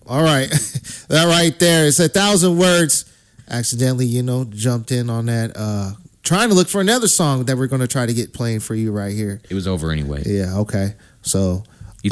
All right. That right there. It's 1,000 words. Accidentally, jumped in on that. Trying to look for another song that we're going to try to get playing for you right here. It was over anyway. Yeah, okay. So,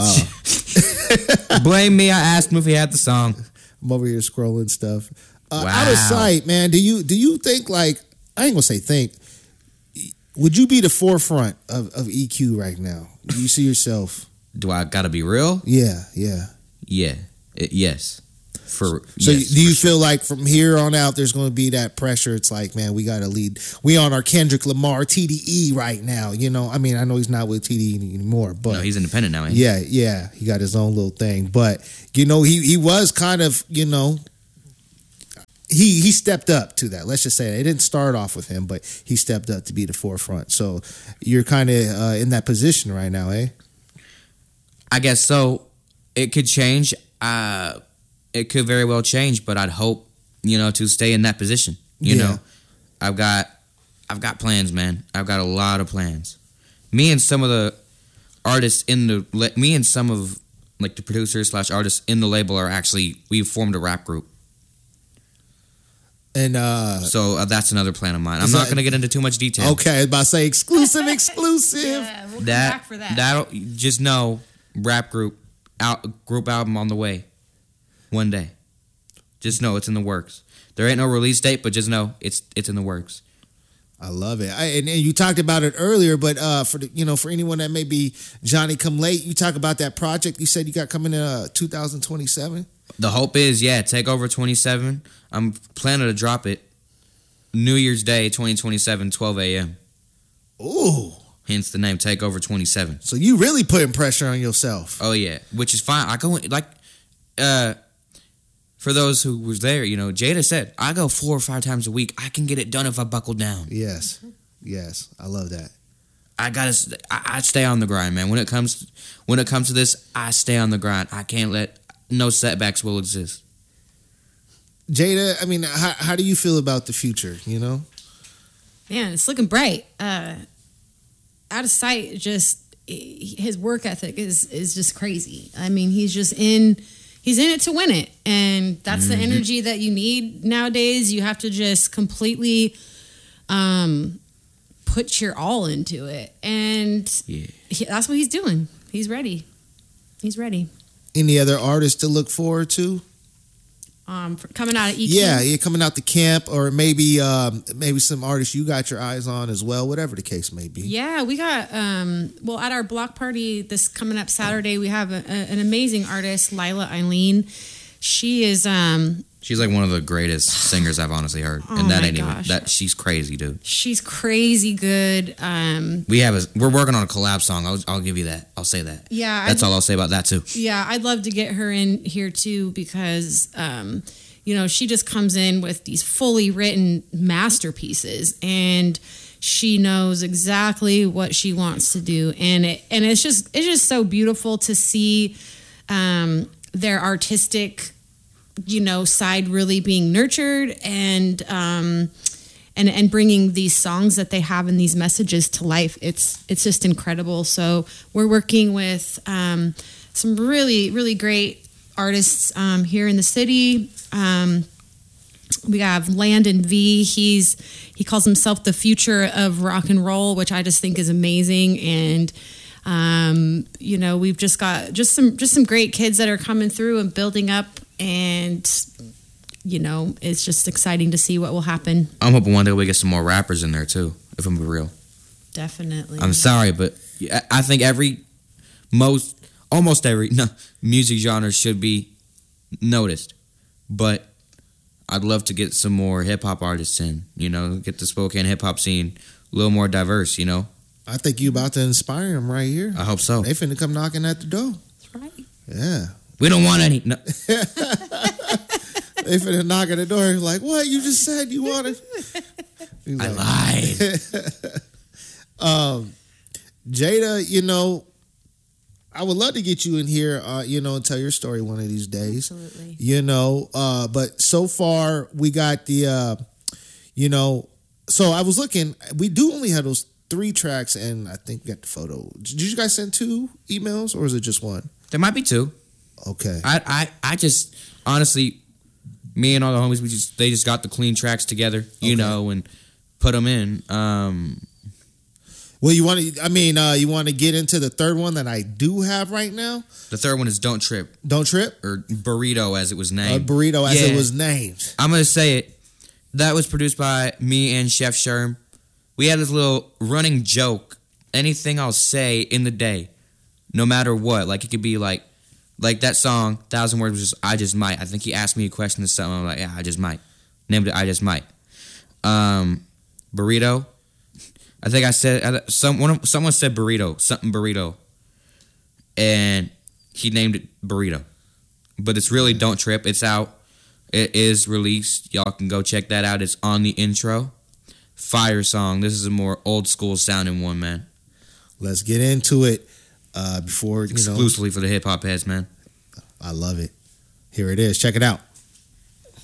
blame me. I asked him if he had the song. I'm over here scrolling stuff. Wow. Out of sight, man. Do you think, like, I ain't going to say think. Would you be the forefront of EQ right now? Do you see yourself? Do I got to be real? Yeah. Yeah. Yes. Do you feel like from here on out there's going to be that pressure? It's like, man, we got to lead. We on our Kendrick Lamar TDE right now. I mean, I know he's not with TDE anymore, but no, he's independent now. Yeah, he got his own little thing. But he was kind of he stepped up to that. Let's just say that. It didn't start off with him, but he stepped up to be the forefront. So you're kind of in that position right now, eh? I guess so. It could change. It could very well change, but I'd hope, to stay in that position. You know, I've got plans, man. I've got a lot of plans. Me and some of the artists some of like the producers / artists in the label we've formed a rap group. And so that's another plan of mine. I'm not going to get into too much detail. Okay, I was about to say exclusive. Yeah, we'll come back for that. That'll just know rap group album on the way. One day. Just know it's in the works. There ain't no release date, but just know it's in the works. I love it. And you talked about it earlier, but for anyone that may be Johnny come late, you talk about that project you said you got coming in 2027. The hope is, Takeover 27. I'm planning to drop it New Year's Day 2027, 12 a.m. Ooh. Hence the name Takeover 27. So you really putting pressure on yourself. Oh yeah, which is fine. I go for those who was there, Jada said, I go 4 or 5 times a week. I can get it done if I buckle down. Yes. I love that. I stay on the grind, man. When it comes to this, I stay on the grind. I can't let no setbacks will exist. Jada, I mean, how do you feel about the future, Man, it's looking bright. Out of sight, just his work ethic is just crazy. I mean, he's in it to win it. And that's the energy that you need nowadays. You have to just completely put your all into it. And that's what he's doing. He's ready. Any other artists to look forward to? Coming out of EQ? Yeah, coming out the camp, or maybe some artists you got your eyes on as well, whatever the case may be. Yeah, we got, at our block party this coming up Saturday, we have an amazing artist, Lila Eileen. She is... she's like one of the greatest singers I've honestly heard. Oh, and that ain't gosh. even... She's crazy, dude. She's crazy good. We're working on a collab song. I'll give you that. I'll say that. Yeah. That's all I'll say about that, too. Yeah, I'd love to get her in here, too, because... she just comes in with these fully written masterpieces, and she knows exactly what she wants to do, and it's just so beautiful to see their artistic, side really being nurtured, and bringing these songs that they have and these messages to life. It's just incredible. So we're working with some really, really great artists here in the city. We have Landon V. He calls himself the future of rock and roll, which I just think is amazing. And we've just got some great kids that are coming through and building up, and it's just exciting to see what will happen. I'm hoping one day we get some more rappers in there too, if I'm real. Definitely. I'm sorry, but I think almost every music genre should be noticed, but I'd love to get some more hip-hop artists in, get the Spokane hip-hop scene a little more diverse, I think you about to inspire them right here. I hope so. They finna come knocking at the door. That's right. Yeah. We don't want any. No. They finna knock at the door like, what? You just said you wanted. I lied. Jada, I would love to get you in here, and tell your story one of these days. Absolutely. But so far we got the, so I was looking, we do only have those 3 tracks, and I think we got the photo. Did you guys send 2 emails, or is it just 1? There might be 2. Okay. I just honestly, me and all the homies, they just got the clean tracks together, you know, and put them in. Well, you want to get into the third one that I do have right now? The third one is Don't Trip. Don't Trip? Or Burrito, as it was named. Burrito, as it was named. I'm going to say it. That was produced by me and Chef Sherm. We had this little running joke. Anything I'll say in the day, no matter what. Like, it could be like that song, 1,000 Words, was just, I Just Might. I think he asked me a question or something. I'm like, yeah, I just might. Named it I Just Might. Burrito. I think I said, someone said burrito, something burrito. And he named it Burrito. But it's really Don't Trip. It's out. It is released. Y'all can go check that out. It's on the intro. Fire song. This is a more old school sounding one, man. Let's get into it. Before, exclusively for the hip hop heads, man. I love it. Here it is. Check it out.